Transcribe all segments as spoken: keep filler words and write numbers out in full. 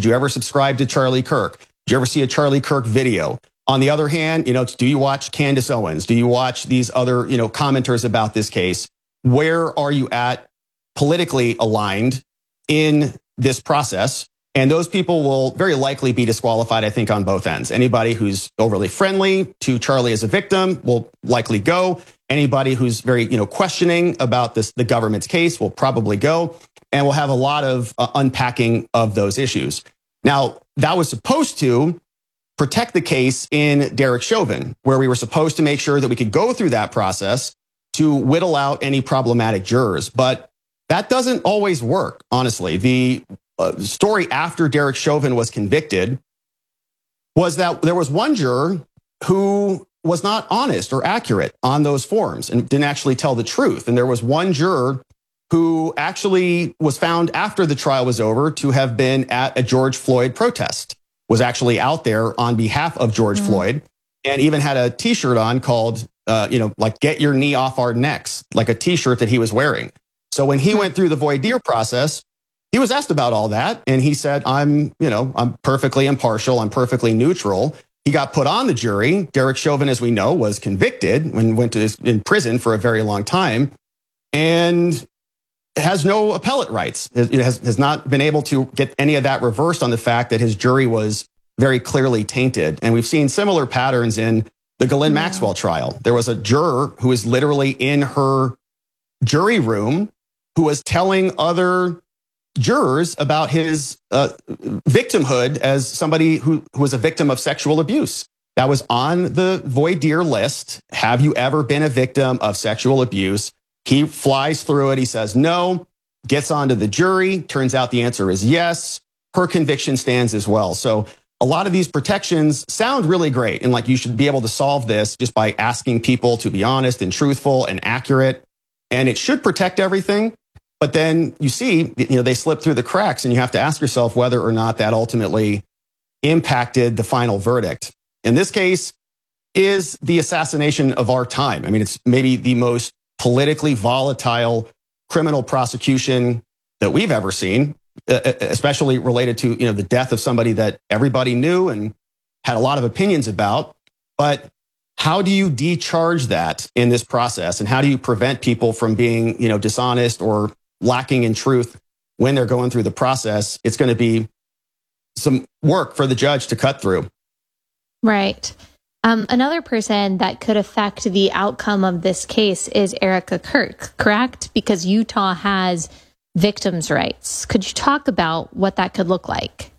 you ever subscribe to Charlie Kirk? Did you ever see a Charlie Kirk video? On the other hand, you know, do you watch Candace Owens? Do you watch these other, you know, commenters about this case? Where are you at politically aligned in this process? And those people will very likely be disqualified, I think, on both ends. Anybody who's overly friendly to Charlie as a victim will likely go. Anybody who's very, you know, questioning about this, the government's case will probably go. And we'll have a lot of uh, unpacking of those issues. Now, that was supposed to protect the case in Derek Chauvin, where we were supposed to make sure that we could go through that process to whittle out any problematic jurors. But that doesn't always work, honestly. The uh, story after Derek Chauvin was convicted was that there was one juror who was not honest or accurate on those forms and didn't actually tell the truth. And there was one juror who actually was found after the trial was over to have been at a George Floyd protest, was actually out there on behalf of George mm-hmm. Floyd, and even had a T-shirt on called, uh, you know, like, "Get your knee off our necks," like a T-shirt that he was wearing. So when he mm-hmm. went through the voir dire process, he was asked about all that. And he said, I'm, you know, I'm perfectly impartial. I'm perfectly neutral. He got put on the jury. Derek Chauvin, as we know, was convicted and went to his, in prison for a very long time and has no appellate rights. It has, has not been able to get any of that reversed on the fact that his jury was very clearly tainted. And we've seen similar patterns in the Ghislaine yeah. Maxwell trial. There was a juror who was literally in her jury room who was telling other jurors about his uh, victimhood as somebody who, who was a victim of sexual abuse. That was on the voir dire list. Have you ever been a victim of sexual abuse? He flies through it. He says no, gets onto the jury. Turns out the answer is yes. Her conviction stands as well. So a lot of these protections sound really great. And like, you should be able to solve this just by asking people to be honest and truthful and accurate. And it should protect everything. But then you see, you know, they slip through the cracks, and you have to ask yourself whether or not that ultimately impacted the final verdict. In this case, is the assassination of our time. I mean, it's maybe the most politically volatile criminal prosecution that we've ever seen, especially related to, you know, the death of somebody that everybody knew and had a lot of opinions about. But how do you decharge that in this process? And how do you prevent people from being, you know, dishonest or lacking in truth when they're going through the process? It's going to be some work for the judge to cut through. Right. Um, another person that could affect the outcome of this case is Erica Kirk, correct? Because Utah has victims' rights. Could you talk about what that could look like?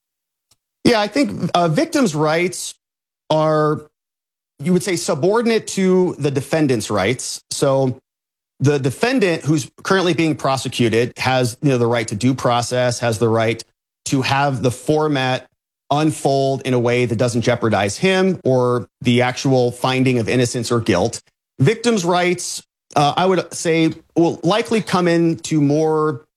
Yeah, I think uh, victims' rights are, you would say, subordinate to the defendant's rights. So the defendant who's currently being prosecuted has, you know, the right to due process, has the right to have the format unfold in a way that doesn't jeopardize him or the actual finding of innocence or guilt. Victims' rights, uh, I would say, will likely come into more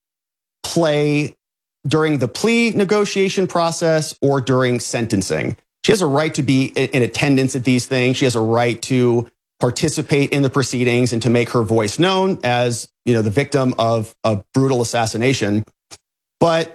play during the plea negotiation process or during sentencing. She has a right to be in attendance at these things. She has a right to participate in the proceedings and to make her voice known as, you know, the victim of a brutal assassination. But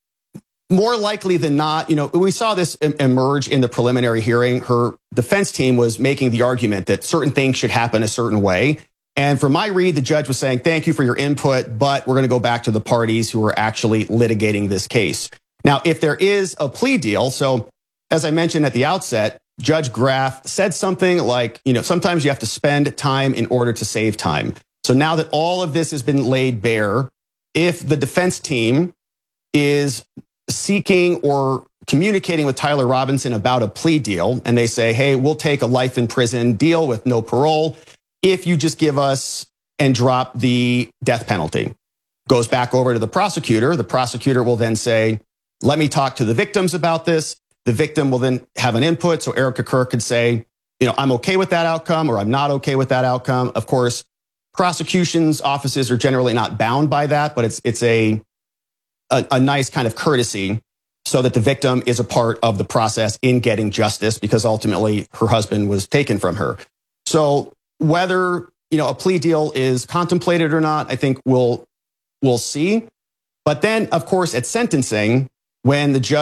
more likely than not, you know, we saw this emerge in the preliminary hearing. Her defense team was making the argument that certain things should happen a certain way. And from my read, the judge was saying, thank you for your input, but we're going to go back to the parties who are actually litigating this case. Now, if there is a plea deal, so as I mentioned at the outset, Judge Graff said something like, you know, sometimes you have to spend time in order to save time. So now that all of this has been laid bare, if the defense team is seeking or communicating with Tyler Robinson about a plea deal, and they say, hey, we'll take a life in prison deal with no parole if you just give us and drop the death penalty. Goes back over to the prosecutor. The prosecutor will then say, let me talk to the victims about this. The victim will then have an input. So Erica Kirk could say, you know, I'm okay with that outcome or I'm not okay with that outcome. Of course, prosecution's offices are generally not bound by that, but it's it's a A, a nice kind of courtesy so that the victim is a part of the process in getting justice, because ultimately her husband was taken from her. So whether, you know, a plea deal is contemplated or not, I think we'll we'll see. But then, of course, at sentencing, when the judge